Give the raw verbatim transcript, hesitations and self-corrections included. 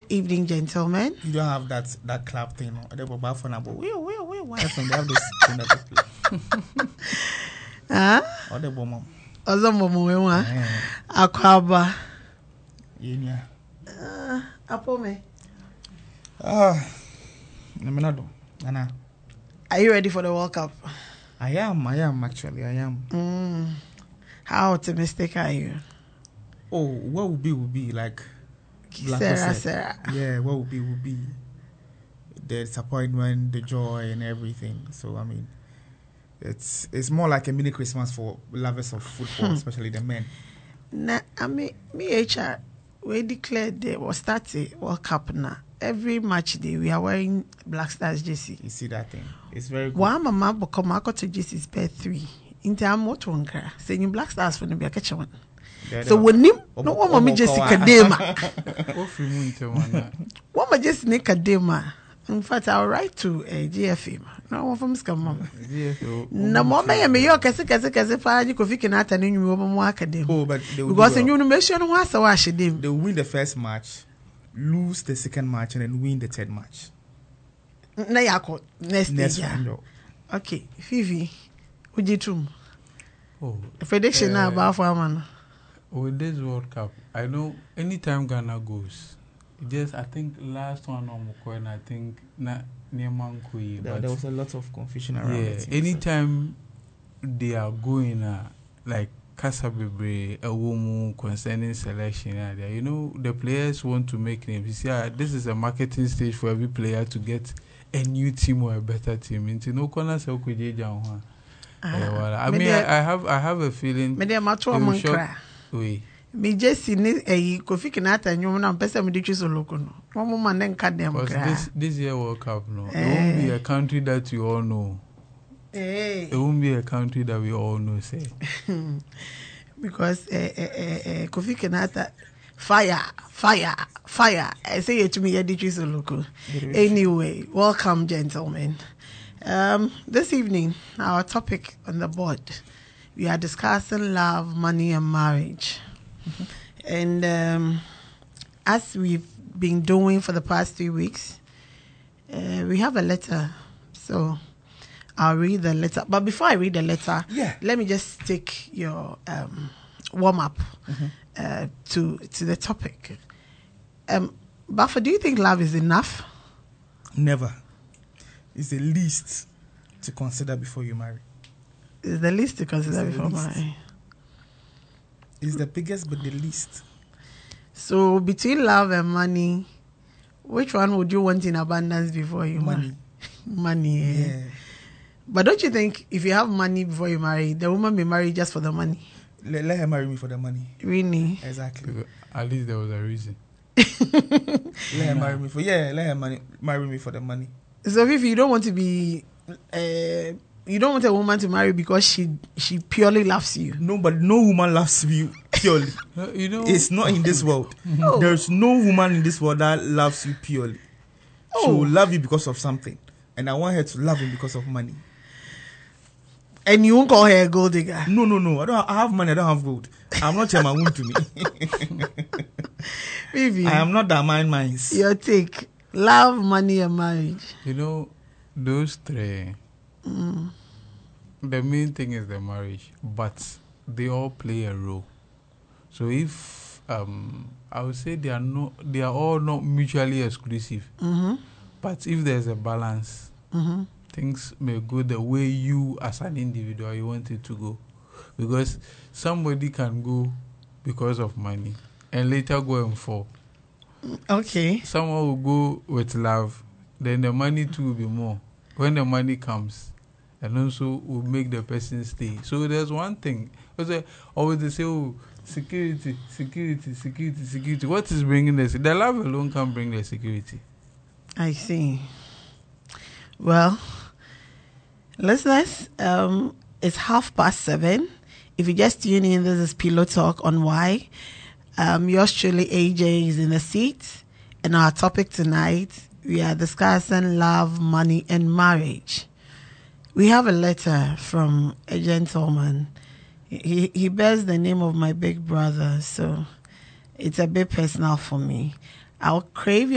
evening, gentlemen. You don't have that that clap thing. No? They were bad for now, but wait, wait, wait, why? They have this thing that they play. Huh? Or the bomb. Ozo momo wewa. Akwaba. Yeah. Uh, Apo me. Ah, Nemenado. Nana. Are you ready for the World Cup? I am. I am actually. I am. Mm. How optimistic are you? Oh, what will be will be like. Sarah, Sarah. Yeah, what will be will be the disappointment, the joy, and everything. So I mean, it's it's more like a mini Christmas for lovers of football, especially the men. Nah, I mean, me H R, we declared the was started World Cup now. Every match day we are wearing Black Stars jersey. You see that thing? It's very good. One mama become I got to jerseys pair three. In time what one car saying Black Stars for the be a catch one. So when him no one mommy just kadema. One ma just ne kadema. In fact, I'll write to a G F M. No one from scam mama. Na mama ya me yo kase kase kase fa you kofi kinata ni nyu mo academy. Oh, but they will because you know mention one so wash them. They will win the first match, lose the second match, and then win the third match. Na yako next Next year. round. Okay, Fifi, ujitum. Oh, prediction now about for man. With this World Cup, I know anytime Ghana goes, just I think last one on Mukwen, I think na Neman Kui. There, there was a lot of confusion around yeah, it. anytime so. They are going uh, like Kasabibre, a woman concerning selection, uh, you know, the players want to make names. You see, uh, this is a marketing stage for every player to get a new team or a better team. Into no corner, so could you down. I mean, I, I have I have a feeling. Me Oui. Me just ni eh Kofi Kinata nyum na mpesa me ditwi so loko no. Mo man den ka dem kra. This this year World Cup no. Eh. It won't be a country that you all know. Eh. It won't be a country that we all know say. Because eh eh eh Kofi Kinata fire fire fire. I say it to me ditwi so loko. Anyway, welcome gentlemen. Um this evening our topic on the board, we are discussing love, money, and marriage. Mm-hmm. And um, as we've been doing for the past three weeks, uh, we have a letter. So I'll read the letter. But before I read the letter, yeah. let me just take your um, warm up mm-hmm. uh, to to the topic. Um, Buffer, do you think love is enough? Never. It's the least to consider before you marry. It's the least to consider It's before least. marriage. It's the biggest, but the least. So between love and money, which one would you want in abundance before you Money. marry? Money. Yeah. Yeah. But don't you think if you have money before you marry, the woman may marry just for the money? Let, let her marry me for the money. Really? Exactly. At least there was a reason. Let her marry me for yeah. Let her money, marry me for the money. So if you don't want to be, uh, you don't want a woman to marry because she she purely loves you. No, but no woman loves you purely. Uh, you know, It's not in this world. Oh. There's no woman in this world that loves you purely. She Oh. will love you because of something, and I want her to love him because of money. And you won't call her a gold digger. No, no, no. I don't. Have, I have money. I don't have gold. I'm not a man to me. Vivi, I am not that mind minds. your take: love, money, and marriage. you know, those three. Mm. The main thing is the marriage, but they all play a role. So if um, I would say they are not, they are all not mutually exclusive. Mm-hmm. But if there's a balance, Mm-hmm. things may go the way you, as an individual, you want it to go. Because somebody can go because of money and later go and fall. Okay. Someone will go with love, then the money too will be more. When the money comes, and also will make the person stay. So there's one thing. Also, always they say, oh, security, security, security, security. What is bringing this? The love alone can't bring the security. I see. Well, listeners, um, it's half past seven. If you just tune in, this is Pillow Talk on Why. Um, yours truly, A J, is in the seat. And our topic tonight, we are discussing love, money, and marriage. We have a letter from a gentleman. He, he bears the name of my big brother, so it's a bit personal for me. I'll crave